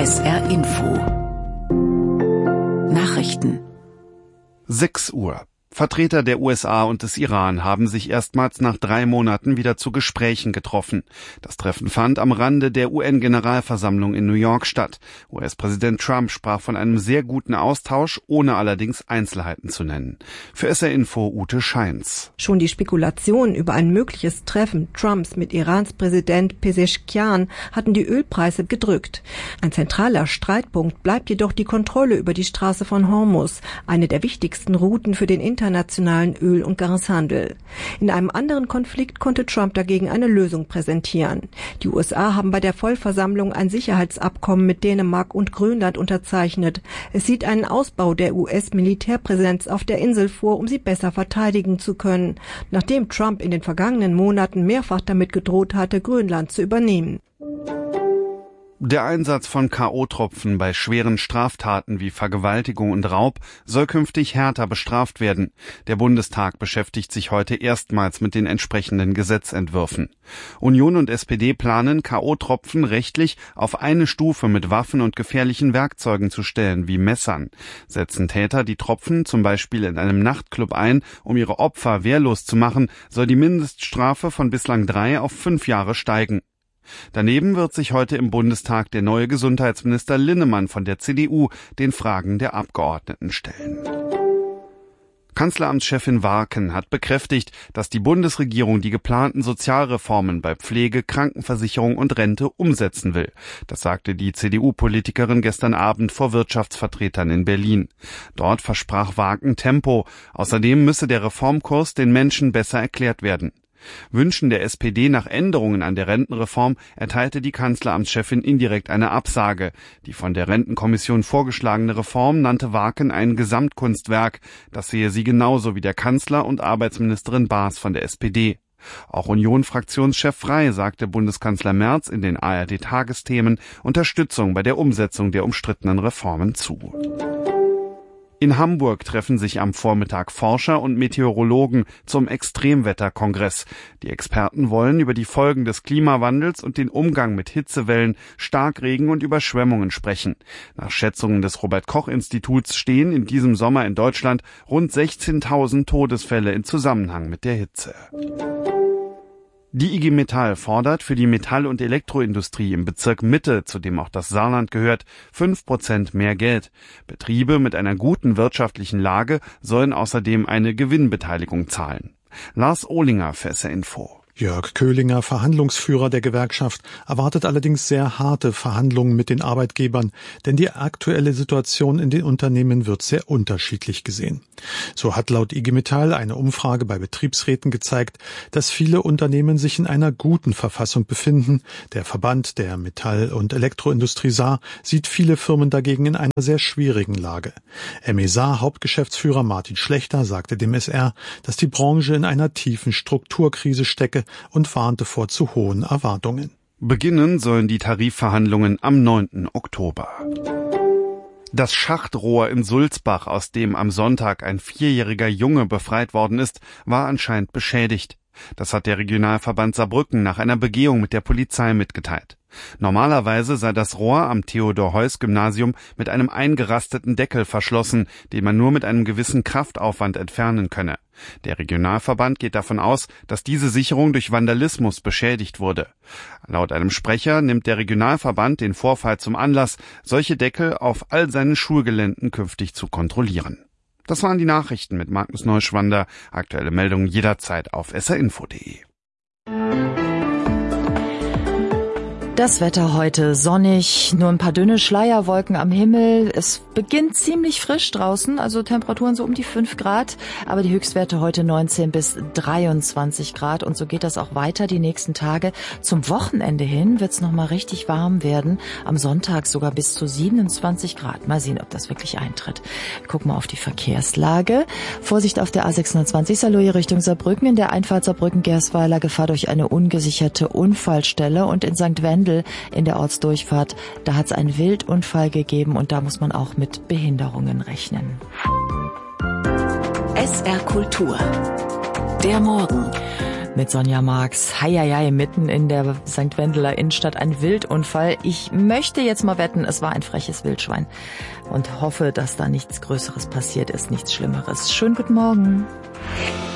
SR Info Nachrichten 6 Uhr. Vertreter der USA und des Iran haben sich erstmals nach 3 Monaten wieder zu Gesprächen getroffen. Das Treffen fand am Rande der UN-Generalversammlung in New York statt. US-Präsident Trump sprach von einem sehr guten Austausch, ohne allerdings Einzelheiten zu nennen. Für SR Info Ute Scheins. Schon die Spekulationen über ein mögliches Treffen Trumps mit Irans Präsident Pezeshkian hatten die Ölpreise gedrückt. Ein zentraler Streitpunkt bleibt jedoch die Kontrolle über die Straße von Hormuz, eine der wichtigsten Routen für den internationalen Öl- und Gashandel. In einem anderen Konflikt konnte Trump dagegen eine Lösung präsentieren. Die USA haben bei der Vollversammlung ein Sicherheitsabkommen mit Dänemark und Grönland unterzeichnet. Es sieht einen Ausbau der US-Militärpräsenz auf der Insel vor, um sie besser verteidigen zu können, nachdem Trump in den vergangenen Monaten mehrfach damit gedroht hatte, Grönland zu übernehmen. Der Einsatz von K.O.-Tropfen bei schweren Straftaten wie Vergewaltigung und Raub soll künftig härter bestraft werden. Der Bundestag beschäftigt sich heute erstmals mit den entsprechenden Gesetzentwürfen. Union und SPD planen, K.O.-Tropfen rechtlich auf eine Stufe mit Waffen und gefährlichen Werkzeugen zu stellen, wie Messern. Setzen Täter die Tropfen zum Beispiel in einem Nachtclub ein, um ihre Opfer wehrlos zu machen, soll die Mindeststrafe von bislang 3 auf 5 Jahre steigen. Daneben wird sich heute im Bundestag der neue Gesundheitsminister Linnemann von der CDU den Fragen der Abgeordneten stellen. Kanzleramtschefin Warken hat bekräftigt, dass die Bundesregierung die geplanten Sozialreformen bei Pflege, Krankenversicherung und Rente umsetzen will. Das sagte die CDU-Politikerin gestern Abend vor Wirtschaftsvertretern in Berlin. Dort versprach Warken Tempo. Außerdem müsse der Reformkurs den Menschen besser erklärt werden. Wünschen der SPD nach Änderungen an der Rentenreform erteilte die Kanzleramtschefin indirekt eine Absage. Die von der Rentenkommission vorgeschlagene Reform nannte Warken ein Gesamtkunstwerk. Das sehe sie genauso wie der Kanzler und Arbeitsministerin Baas von der SPD. Auch Union-Fraktionschef Frey sagte Bundeskanzler Merz in den ARD-Tagesthemen Unterstützung bei der Umsetzung der umstrittenen Reformen zu. In Hamburg treffen sich am Vormittag Forscher und Meteorologen zum Extremwetterkongress. Die Experten wollen über die Folgen des Klimawandels und den Umgang mit Hitzewellen, Starkregen und Überschwemmungen sprechen. Nach Schätzungen des Robert-Koch-Instituts stehen in diesem Sommer in Deutschland rund 16.000 Todesfälle in Zusammenhang mit der Hitze. Die IG Metall fordert für die Metall- und Elektroindustrie im Bezirk Mitte, zu dem auch das Saarland gehört, 5% mehr Geld. Betriebe mit einer guten wirtschaftlichen Lage sollen außerdem eine Gewinnbeteiligung zahlen. Lars Ohlinger für SR Info. Jörg Köhlinger, Verhandlungsführer der Gewerkschaft, erwartet allerdings sehr harte Verhandlungen mit den Arbeitgebern, denn die aktuelle Situation in den Unternehmen wird sehr unterschiedlich gesehen. So hat laut IG Metall eine Umfrage bei Betriebsräten gezeigt, dass viele Unternehmen sich in einer guten Verfassung befinden. Der Verband der Metall- und Elektroindustrie Saar sieht viele Firmen dagegen in einer sehr schwierigen Lage. ME Saar Hauptgeschäftsführer Martin Schlechter sagte dem SR, dass die Branche in einer tiefen Strukturkrise stecke und warnte vor zu hohen Erwartungen. Beginnen sollen die Tarifverhandlungen am 9. Oktober. Das Schachtrohr in Sulzbach, aus dem am Sonntag ein 4-jähriger Junge befreit worden ist, war anscheinend beschädigt. Das hat der Regionalverband Saarbrücken nach einer Begehung mit der Polizei mitgeteilt. Normalerweise sei das Rohr am Theodor-Heuss-Gymnasium mit einem eingerasteten Deckel verschlossen, den man nur mit einem gewissen Kraftaufwand entfernen könne. Der Regionalverband geht davon aus, dass diese Sicherung durch Vandalismus beschädigt wurde. Laut einem Sprecher nimmt der Regionalverband den Vorfall zum Anlass, solche Deckel auf all seinen Schulgeländen künftig zu kontrollieren. Das waren die Nachrichten mit Magnus Neuschwander. Aktuelle Meldungen jederzeit auf srinfo.de. Das Wetter heute sonnig, nur ein paar dünne Schleierwolken am Himmel. Es beginnt ziemlich frisch draußen, also Temperaturen so um die 5 Grad. Aber die Höchstwerte heute 19 bis 23 Grad. Und so geht das auch weiter die nächsten Tage. Zum Wochenende hin wird es nochmal richtig warm werden. Am Sonntag sogar bis zu 27 Grad. Mal sehen, ob das wirklich eintritt. Wir gucken mal auf die Verkehrslage. Vorsicht auf der A620 Saarlouis Richtung Saarbrücken. In der Einfahrt Saarbrücken-Gersweiler Gefahr durch eine ungesicherte Unfallstelle. Und in St. Wendel in der Ortsdurchfahrt, da hat es einen Wildunfall gegeben und da muss man auch mit Behinderungen rechnen. SR Kultur. Der Morgen. mit Sonja Marx. Heieiei, mitten in der St. Wendeler Innenstadt ein Wildunfall. Ich möchte jetzt mal wetten, es war ein freches Wildschwein und hoffe, dass da nichts Größeres passiert ist, nichts Schlimmeres. Schönen guten Morgen.